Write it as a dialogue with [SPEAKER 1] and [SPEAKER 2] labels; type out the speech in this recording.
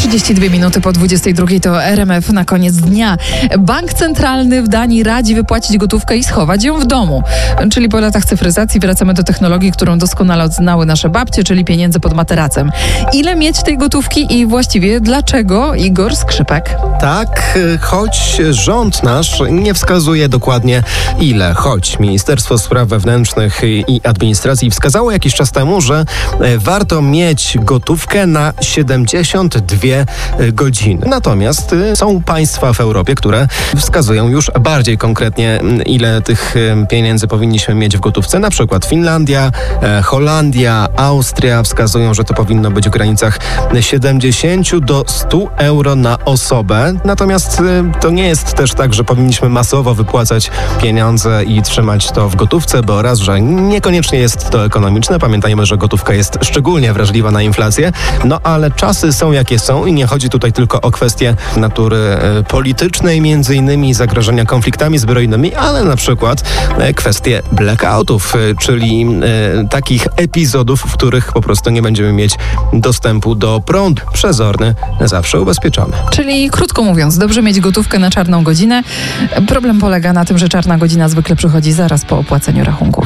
[SPEAKER 1] 32 minuty po 22 to RMF na koniec dnia. Bank Centralny w Danii radzi wypłacić gotówkę i schować ją w domu. Czyli po latach cyfryzacji wracamy do technologii, którą doskonale znały nasze babcie, czyli pieniędzy pod materacem. Ile mieć tej gotówki i właściwie dlaczego? Igor Skrzypek.
[SPEAKER 2] Tak, choć rząd nasz nie wskazuje dokładnie ile. Choć Ministerstwo Spraw Wewnętrznych i Administracji wskazało jakiś czas temu, że warto mieć gotówkę na 72 godziny. Natomiast są państwa w Europie, które wskazują już bardziej konkretnie, ile tych pieniędzy powinniśmy mieć w gotówce. Na przykład Finlandia, Holandia, Austria wskazują, że to powinno być w granicach 70 do 100 euro na osobę. Natomiast to nie jest też tak, że powinniśmy masowo wypłacać pieniądze i trzymać to w gotówce, bo raz, że niekoniecznie jest to ekonomiczne. Pamiętajmy, że gotówka jest szczególnie wrażliwa na inflację. No ale czasy są jakie są i nie chodzi tutaj tylko o kwestie natury politycznej, między innymi zagrożenia konfliktami zbrojnymi, ale na przykład kwestie blackoutów, czyli takich epizodów, w których po prostu nie będziemy mieć dostępu do prądu. Przezorny, zawsze ubezpieczony.
[SPEAKER 1] Czyli krótko mówiąc, dobrze mieć gotówkę na czarną godzinę. Problem polega na tym, że czarna godzina zwykle przychodzi zaraz po opłaceniu rachunków.